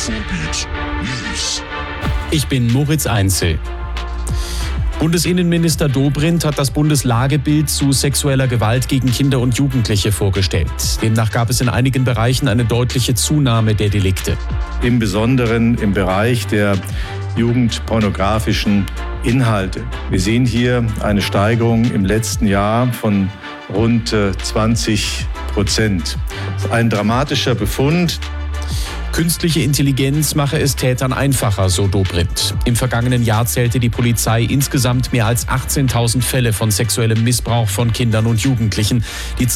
Infobeat News. Ich bin Moritz Einzel. Bundesinnenminister Dobrindt hat das Bundeslagebild zu sexueller Gewalt gegen Kinder und Jugendliche vorgestellt. Demnach gab es in einigen Bereichen eine deutliche Zunahme der Delikte. Im Besonderen im Bereich der jugendpornografischen Inhalte. Wir sehen hier eine Steigerung im letzten Jahr von rund 20%. Ein dramatischer Befund. Künstliche Intelligenz mache es Tätern einfacher, so Dobrindt. Im vergangenen Jahr zählte die Polizei insgesamt mehr als 18.000 Fälle von sexuellem Missbrauch von Kindern und Jugendlichen. Die